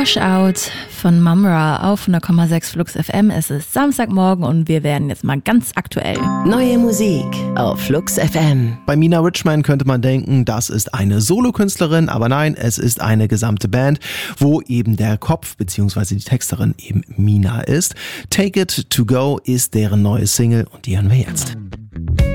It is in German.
Washout von Mumra auf 100,6 Flux FM. Es ist Samstagmorgen und wir werden jetzt mal ganz aktuell. Neue Musik auf Flux FM. Bei Mina Richman könnte man denken, das ist eine Solokünstlerin, aber nein, es ist eine gesamte Band, wo eben der Kopf bzw. die Texterin eben Mina ist. Take It To Go ist deren neue Single und die hören wir jetzt.